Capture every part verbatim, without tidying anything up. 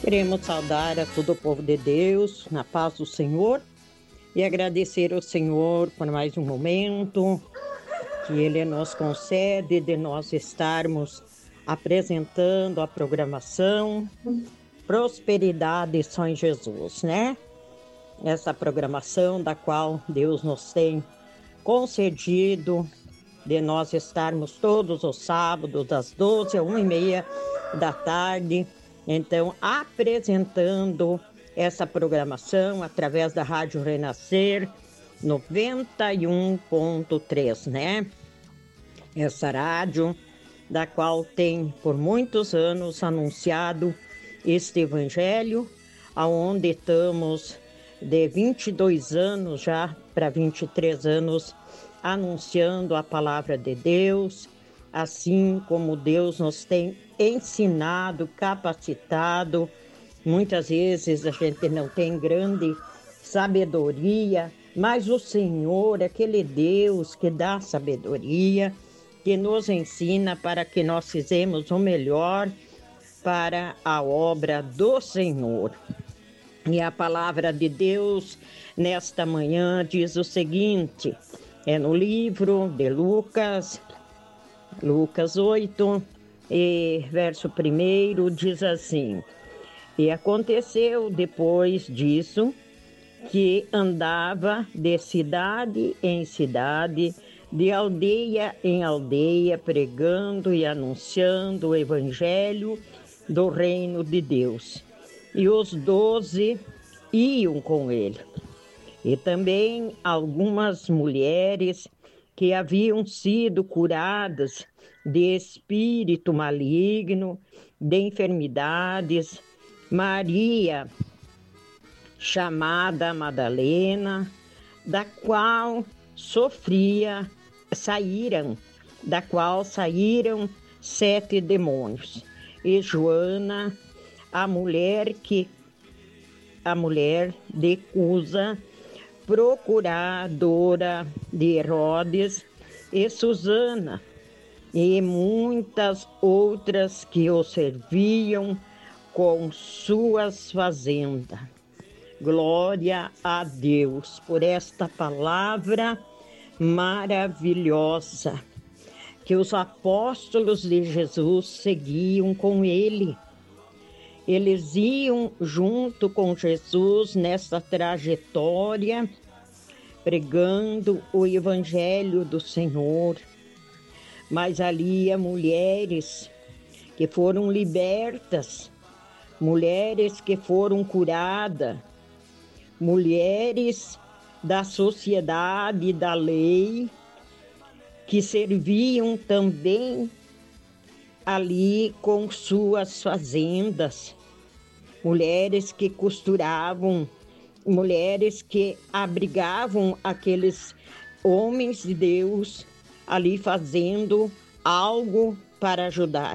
Queremos saudar a todo o povo de Deus, na paz do Senhor, e agradecer ao Senhor por mais um momento que Ele nos concede de nós estarmos apresentando a programação Prosperidade só em Jesus, né? Essa programação da qual Deus nos tem concedido de nós estarmos todos os sábados, das doze às uma e meia da tarde, então, apresentando essa programação através da Rádio Renascer noventa e um ponto três, né? Essa rádio, da qual tem por muitos anos anunciado este evangelho, aonde estamos de vinte e dois anos já para vinte e três anos anunciando a palavra de Deus, assim como Deus nos tem ensinado, capacitado. Muitas vezes a gente não tem grande sabedoria, mas o Senhor, aquele Deus que dá sabedoria, que nos ensina para que nós fizemos o melhor para a obra do Senhor. E a palavra de Deus nesta manhã diz o seguinte, é no livro de Lucas, Lucas oito, e verso primeiro diz assim: E aconteceu depois disso que andava de cidade em cidade, de aldeia em aldeia, pregando e anunciando o evangelho do reino de Deus. E os doze iam com ele. E também algumas mulheres que haviam sido curadas de espírito maligno, de enfermidades, Maria, chamada Madalena, da qual sofria, saíram, da qual saíram sete demônios. E Joana, a mulher que, a mulher de Cusa, procuradora de Herodes, e Susana, e muitas outras que o serviam com suas fazendas. Glória a Deus por esta palavra maravilhosa, que os apóstolos de Jesus seguiam com ele. Eles iam junto com Jesus nessa trajetória, pregando o evangelho do Senhor. Mas ali há mulheres que foram libertas, mulheres que foram curadas, mulheres da sociedade, da lei, que serviam também ali com suas fazendas, mulheres que costuravam, mulheres que abrigavam aqueles homens de Deus ali fazendo algo para ajudar.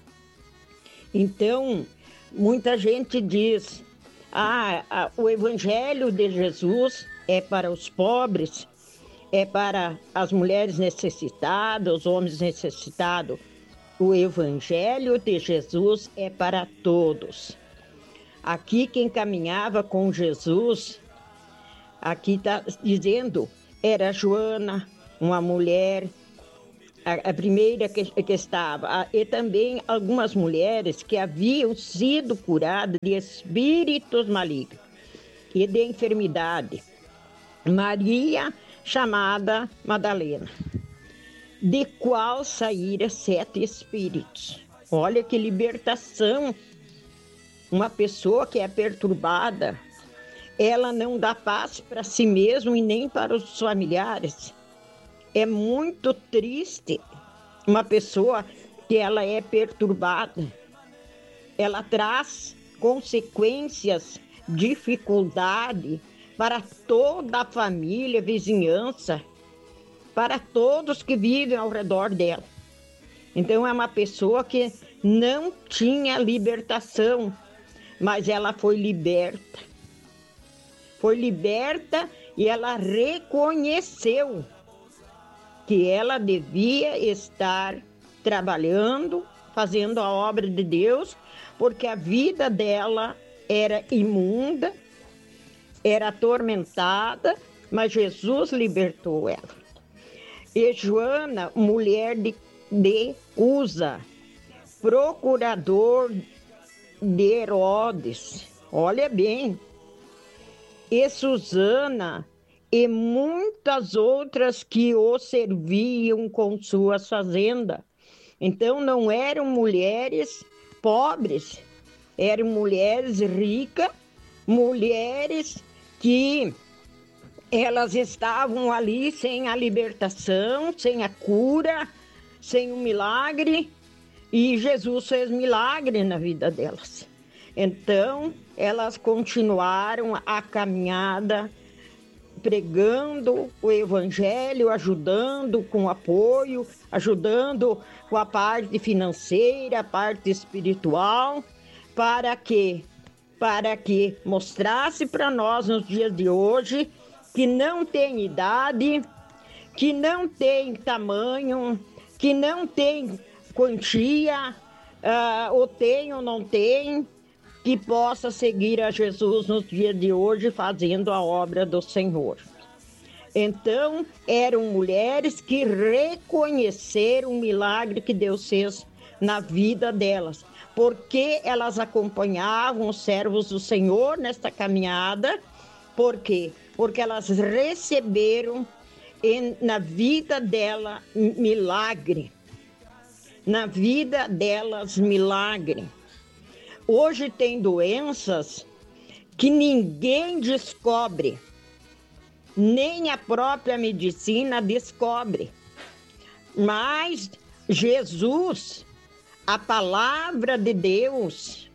Então, muita gente diz, ah, o evangelho de Jesus é para os pobres, é para as mulheres necessitadas, os homens necessitados. O evangelho de Jesus é para todos. Aqui quem caminhava com Jesus, aqui está dizendo, era Joana, uma mulher, a, a primeira que, que estava, a, e também algumas mulheres que haviam sido curadas de espíritos malignos e de enfermidade. Maria, chamada Madalena, de qual saíram sete espíritos. Olha que libertação! Uma pessoa que é perturbada, ela não dá paz para si mesma e nem para os familiares. É muito triste uma pessoa que ela é perturbada. Ela traz consequências, dificuldade para toda a família, vizinhança, para todos que vivem ao redor dela. Então é uma pessoa que não tinha libertação, mas ela foi liberta. Foi liberta e ela reconheceu que ela devia estar trabalhando, fazendo a obra de Deus, porque a vida dela era imunda, era atormentada, mas Jesus libertou ela. E Joana, mulher de, de Cusa, procurador de Herodes, olha bem, e Susana e muitas outras que o serviam com suas fazendas. Então não eram mulheres pobres, eram mulheres ricas, mulheres que elas estavam ali sem a libertação, sem a cura, sem o milagre, e Jesus fez milagre na vida delas. Então, elas continuaram a caminhada, pregando o evangelho, ajudando com apoio, ajudando com a parte financeira, a parte espiritual, para que, para que mostrasse para nós nos dias de hoje que não tem idade, que não tem tamanho, que não tem quantia, uh, ou tem ou não tem, que possa seguir a Jesus nos dias de hoje fazendo a obra do Senhor. Então, eram mulheres que reconheceram o milagre que Deus fez na vida delas, porque elas acompanhavam os servos do Senhor nesta caminhada. Por quê? Porque elas receberam em, na vida dela milagre. Na vida delas milagre. Hoje tem doenças que ninguém descobre, nem a própria medicina descobre. Mas Jesus, a palavra de Deus,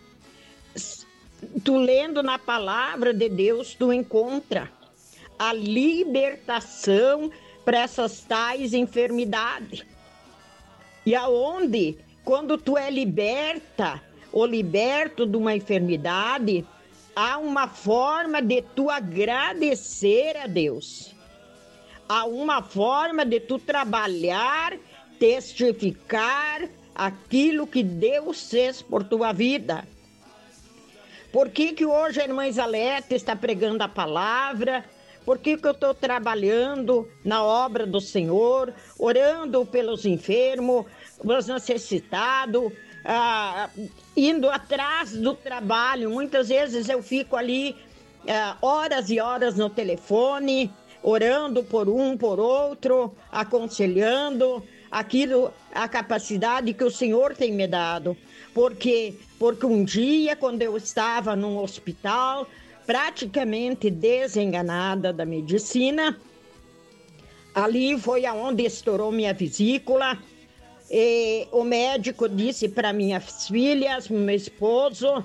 tu lendo na palavra de Deus, tu encontra a libertação para essas tais enfermidades. E aonde, quando tu é liberta, ou liberto de uma enfermidade, há uma forma de tu agradecer a Deus. Há uma forma de tu trabalhar, testificar aquilo que Deus fez por tua vida. Por que que hoje a irmã Isalete está pregando a palavra? Por que que eu estou trabalhando na obra do Senhor, orando pelos enfermos, pelos necessitados, ah, indo atrás do trabalho? Muitas vezes eu fico ali ah, horas e horas no telefone, orando por um, por outro, aconselhando aquilo, a capacidade que o Senhor tem me dado. Por quê? Porque um dia, quando eu estava num hospital, praticamente desenganada da medicina, ali foi aonde estourou minha vesícula, e o médico disse para minhas filhas, meu esposo,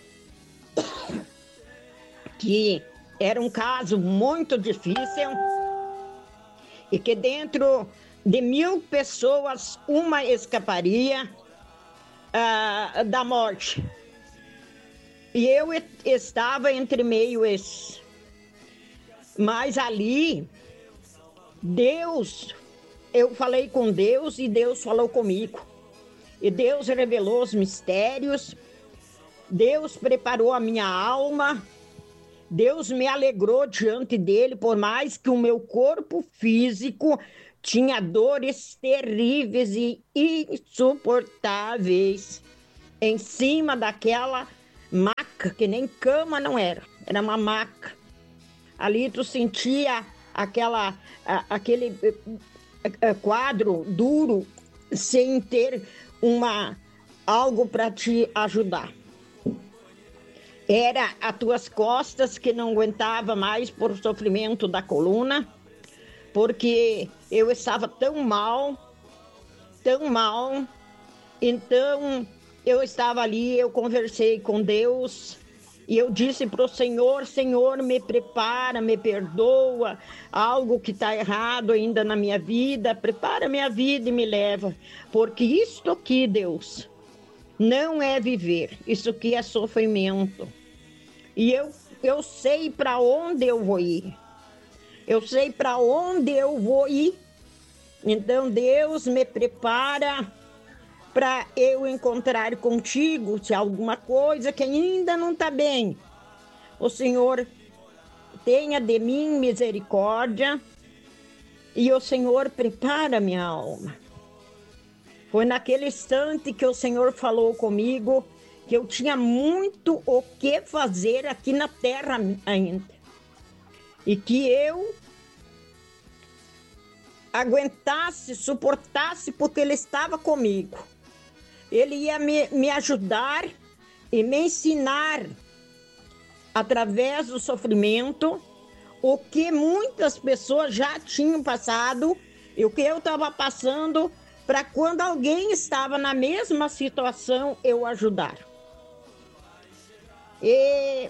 que era um caso muito difícil e que dentro de mil pessoas uma escaparia ah, da morte. E eu estava entre meios, mas ali, Deus, eu falei com Deus e Deus falou comigo. E Deus revelou os mistérios, Deus preparou a minha alma, Deus me alegrou diante dele, por mais que o meu corpo físico tinha dores terríveis e insuportáveis em cima daquela maca, que nem cama não era, era uma maca. Ali tu sentia aquela, aquele quadro duro, sem ter uma, algo para te ajudar. Era as tuas costas que não aguentava mais por sofrimento da coluna, porque eu estava tão mal, tão mal, então eu estava ali, eu conversei com Deus e eu disse para o Senhor, Senhor, me prepara, me perdoa, algo que está errado ainda na minha vida, prepara minha vida e me leva, porque isto aqui, Deus, não é viver, isso aqui é sofrimento. E eu, eu sei para onde eu vou ir, eu sei para onde eu vou ir, então Deus me prepara para eu encontrar contigo, se há alguma coisa que ainda não está bem. O Senhor tenha de mim misericórdia e o Senhor prepara minha alma. Foi naquele instante que o Senhor falou comigo que eu tinha muito o que fazer aqui na terra ainda. E que eu aguentasse, suportasse, porque Ele estava comigo. Ele ia me, me ajudar e me ensinar, através do sofrimento, o que muitas pessoas já tinham passado e o que eu estava passando, para quando alguém estava na mesma situação, eu ajudar. E,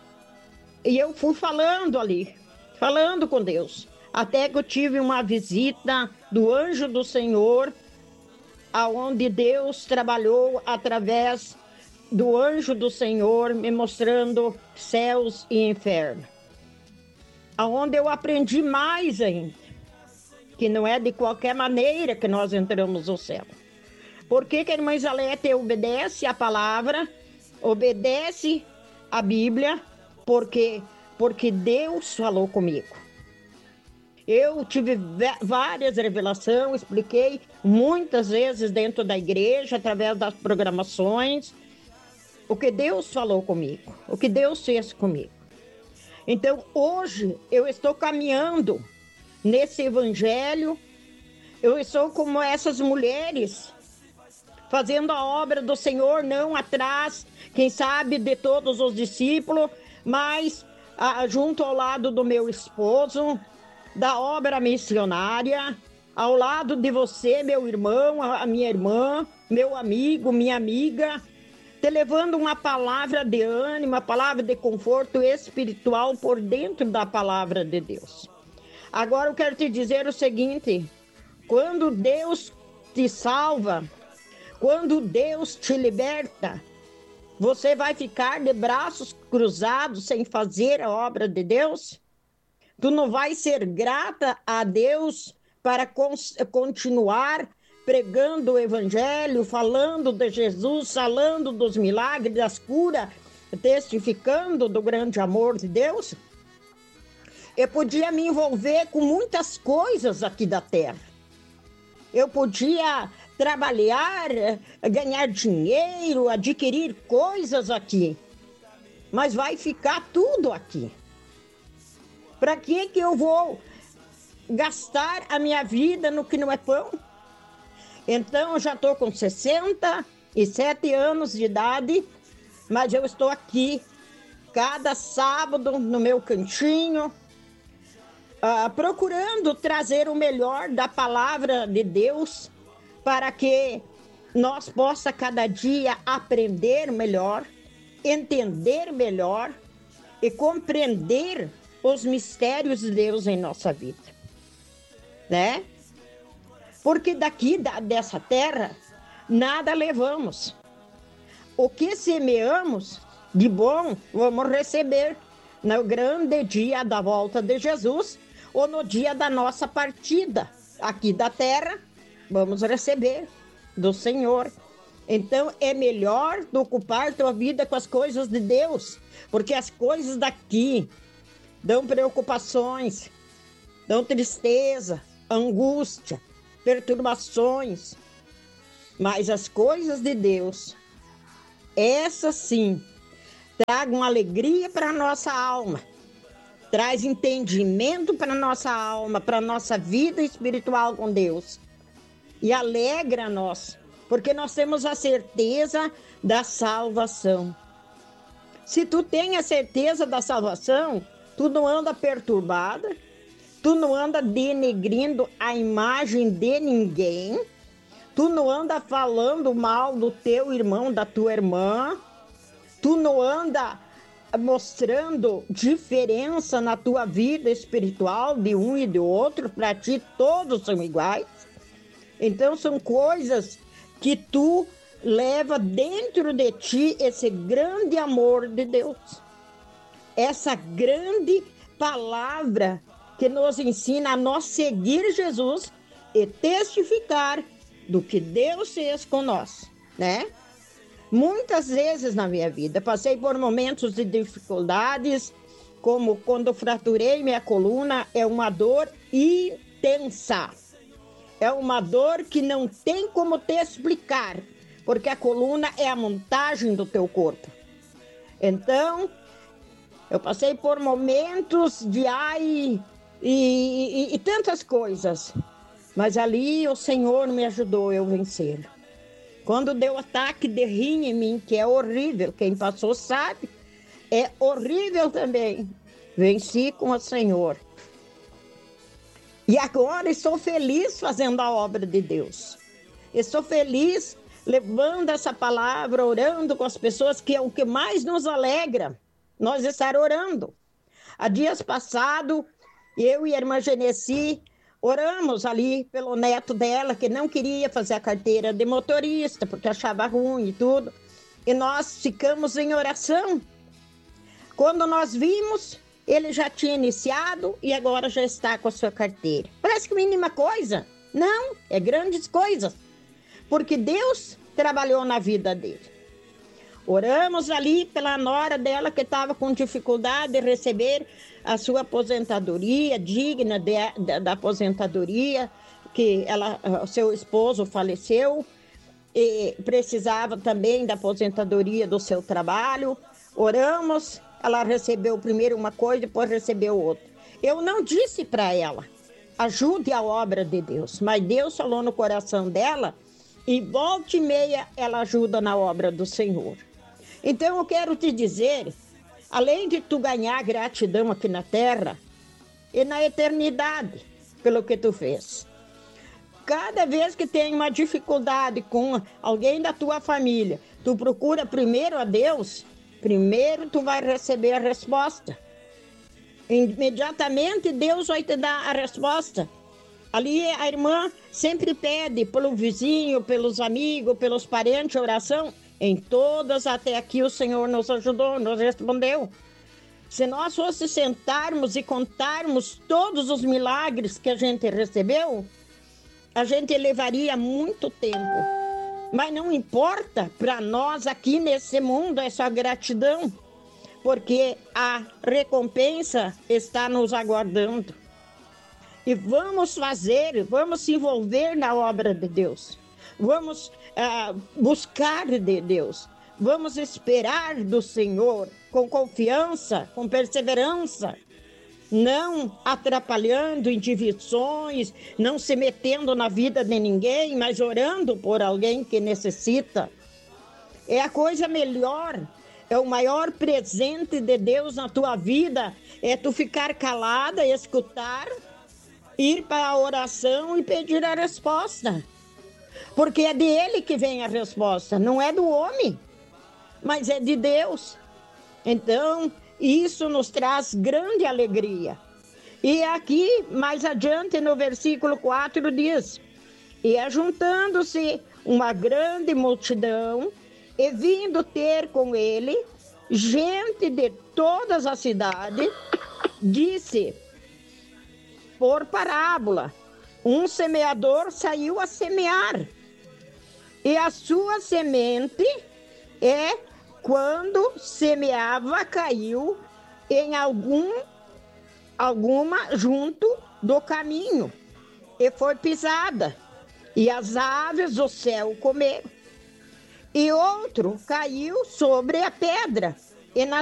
e eu fui falando ali, falando com Deus, até que eu tive uma visita do anjo do Senhor, aonde Deus trabalhou através do anjo do Senhor, me mostrando céus e inferno. Aonde eu aprendi mais ainda, que não é de qualquer maneira que nós entramos no céu. Por que que a irmã Isalete obedece a palavra, obedece a Bíblia? Porque, porque Deus falou comigo. Eu tive várias revelações, expliquei muitas vezes dentro da igreja, através das programações, o que Deus falou comigo, o que Deus fez comigo. Então, hoje, eu estou caminhando nesse evangelho, eu estou como essas mulheres, fazendo a obra do Senhor, não atrás, quem sabe, de todos os discípulos, mas ah, junto ao lado do meu esposo, da obra missionária, ao lado de você, meu irmão, a minha irmã, meu amigo, minha amiga, te levando uma palavra de ânimo, uma palavra de conforto espiritual por dentro da palavra de Deus. Agora eu quero te dizer o seguinte, quando Deus te salva, quando Deus te liberta, você vai ficar de braços cruzados sem fazer a obra de Deus? Tu não vai ser grata a Deus para continuar pregando o evangelho, falando de Jesus, falando dos milagres, das curas, testificando do grande amor de Deus? Eu podia me envolver com muitas coisas aqui da terra. Eu podia trabalhar, ganhar dinheiro, adquirir coisas aqui. Mas vai ficar tudo aqui. Para que que eu vou gastar a minha vida no que não é pão? Então, eu já estou com sessenta e sete anos de idade, mas eu estou aqui cada sábado no meu cantinho, uh, procurando trazer o melhor da palavra de Deus para que nós possa cada dia aprender melhor, entender melhor e compreender os mistérios de Deus em nossa vida, né? Porque daqui da, dessa terra nada levamos. O que semeamos de bom vamos receber no grande dia da volta de Jesus ou no dia da nossa partida aqui da terra, vamos receber do Senhor. Então é melhor tu ocupar tua vida com as coisas de Deus, porque as coisas daqui dão preocupações, dão tristeza, angústia, perturbações. Mas as coisas de Deus, essas sim, tragam alegria para a nossa alma, traz entendimento para a nossa alma, para a nossa vida espiritual com Deus. E alegra nós, porque nós temos a certeza da salvação. Se tu tem a certeza da salvação, tu não anda perturbada, tu não anda denegrindo a imagem de ninguém, tu não anda falando mal do teu irmão, da tua irmã, tu não anda mostrando diferença na tua vida espiritual de um e do outro, para ti todos são iguais. Então são coisas que tu leva dentro de ti esse grande amor de Deus. Essa grande palavra que nos ensina a nós seguir Jesus e testificar do que Deus fez com nós, né? Muitas vezes na minha vida passei por momentos de dificuldades, como quando fraturei minha coluna, é uma dor intensa. É uma dor que não tem como te explicar, porque a coluna é a montagem do teu corpo. Então, eu passei por momentos de ai e, e, e tantas coisas, mas ali o Senhor me ajudou a eu vencer. Quando deu ataque de rim em mim, que é horrível, quem passou sabe, é horrível também. Venci com o Senhor. E agora estou feliz fazendo a obra de Deus. Estou feliz levando essa palavra, orando com as pessoas, que é o que mais nos alegra, nós estar orando. Há dias passados, eu e a irmã Genesi oramos ali pelo neto dela, que não queria fazer a carteira de motorista, porque achava ruim e tudo. E nós ficamos em oração. Quando nós vimos, ele já tinha iniciado e agora já está com a sua carteira. Parece que mínima coisa. Não, é grandes coisas. Porque Deus trabalhou na vida dele. Oramos ali pela nora dela, que estava com dificuldade de receber a sua aposentadoria, digna de, de, da aposentadoria, que ela, o seu esposo faleceu e precisava também da aposentadoria do seu trabalho. Oramos. Ela recebeu primeiro uma coisa, depois recebeu outra. Eu não disse para ela, ajude a obra de Deus, mas Deus falou no coração dela e volta e meia ela ajuda na obra do Senhor. Então eu quero te dizer, além de tu ganhar gratidão aqui na terra e na eternidade pelo que tu fez, cada vez que tem uma dificuldade com alguém da tua família, tu procura primeiro a Deus. Primeiro tu vai receber a resposta. Imediatamente Deus vai te dar a resposta. Ali a irmã sempre pede pelo vizinho, pelos amigos, pelos parentes, oração. Em todas até aqui o Senhor nos ajudou, nos respondeu. Se nós fosse sentarmos e contarmos todos os milagres que a gente recebeu, a gente levaria muito tempo. Mas não importa, para nós aqui nesse mundo é só gratidão, porque a recompensa está nos aguardando. E vamos fazer, vamos se envolver na obra de Deus. Vamos uh, buscar de Deus. Vamos esperar do Senhor com confiança, com perseverança. Não atrapalhando em divisões, não se metendo na vida de ninguém, mas orando por alguém que necessita. É a coisa melhor, é o maior presente de Deus na tua vida, é tu ficar calada, escutar, ir para a oração e pedir a resposta. Porque é dele que vem a resposta, não é do homem, mas é de Deus. Então, isso nos traz grande alegria. E aqui, mais adiante, no versículo quatro, diz: e ajuntando-se uma grande multidão, e vindo ter com ele gente de todas as cidades, disse, por parábola, um semeador saiu a semear, e a sua semente é quando semeava, caiu em algum, alguma junto do caminho, e foi pisada, e as aves do céu comeram. E outro caiu sobre a pedra, e na